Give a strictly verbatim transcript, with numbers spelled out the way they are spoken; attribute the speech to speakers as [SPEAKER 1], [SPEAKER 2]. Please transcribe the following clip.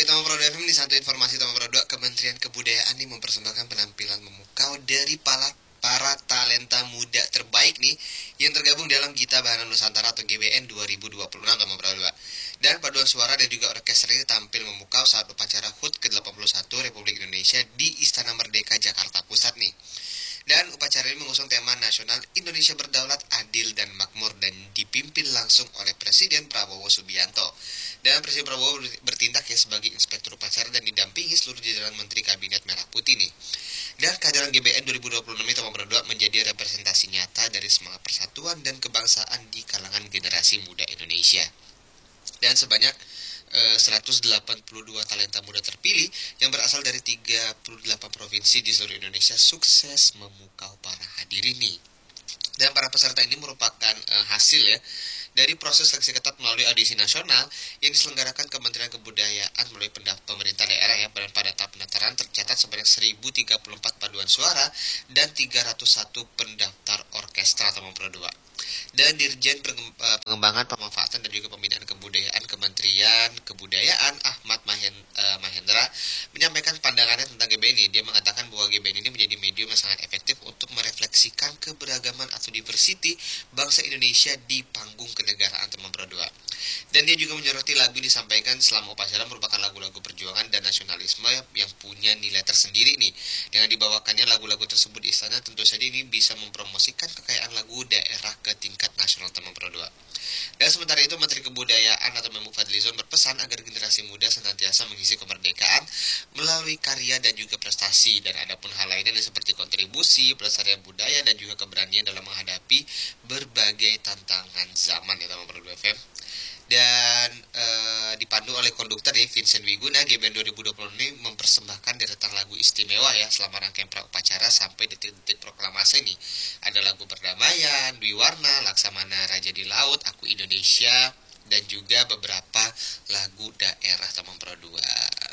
[SPEAKER 1] Taman Pro dua F M ini satu informasi Taman Pro dua, Kementerian Kebudayaan nih mempersembahkan penampilan memukau dari para, para talenta muda terbaik nih yang tergabung dalam Gita Bahana Nusantara atau G B N dua ribu dua puluh enam Taman Pro dua. Dan paduan suara dan juga orkestra ini tampil memukau saat upacara H U T ke delapan puluh satu Republik Indonesia di Istana Merdeka Jakarta Pusat nih. Dan upacara ini mengusung tema nasional Indonesia Berdaulat, Adil, dan Makmur dan dipimpin langsung oleh Presiden Prabowo Subianto. Dan Presiden Prabowo bertindak ya sebagai inspektur upacara dan didampingi seluruh jajaran Menteri Kabinet Merah Putih nih. Dan kehadiran G B N dua ribu dua puluh enam ini Taman Pro dua menjadi representasi nyata dari semangat persatuan dan kebangsaan di kalangan generasi muda Indonesia. Dan sebanyak eh, seratus delapan puluh dua talenta muda terpilih yang berasal dari tiga puluh delapan provinsi di seluruh Indonesia sukses memukau para hadirin nih. Dan para peserta ini merupakan eh, hasil ya dari proses seleksi ketat melalui audisi nasional yang diselenggarakan Kementerian Kebudayaan melalui pemerintah daerah ya. Dan pada tahap pendaftaran tercatat sebanyak seribu tiga puluh empat paduan suara dan tiga ratus satu pendaftar orkestra Taman Pro dua. Dan Dirjen Pengembangan Pemanfaatan dan juga Pembinaan Kebudayaan Kementerian Kebudayaan Ahmad Mahen, uh, Mahendra menyampaikan pandangannya tentang G B N ini. Dia mengatakan bahwa G B N ini menjadi medium yang sangat efektif untuk merefleksikan keberagaman atau diversity bangsa Indonesia di panggung kenegaraan Taman Pro dua. Dan dia juga menyoroti lagu yang disampaikan selama upacara merupakan lagu-lagu perjuangan dan nasionalisme yang punya nilai tersendiri nih. Dengan dibawakannya lagu-lagu tersebut di istana, tentu saja ini bisa mempromosikan kekayaan lagu daerah ke tingkat nasional Taman Pro dua. Dan sementara itu Menteri Kebudayaan atau Menlu Fadlizon berpesan agar generasi muda senantiasa mengisi kemerdekaan melalui karya dan juga prestasi. Dan adapun hal lainnya seperti kontribusi, pelestarian budaya dan juga keberanian dalam menghadapi berbagai tantangan zaman ya Taman Pro dua F M. Dan e, dipandu oleh konduktor ya Vincent Wiguna, G B N dua ribu dua puluh ini mempersembahkan deretan lagu istimewa ya selama rangkaian pra-upacara sampai detik-detik proklamasi ini. Ada lagu Perdamaian, Dwi Warna, Laksamana Raja di Laut, Aku Indonesia, dan juga beberapa lagu daerah Taman Pro dua.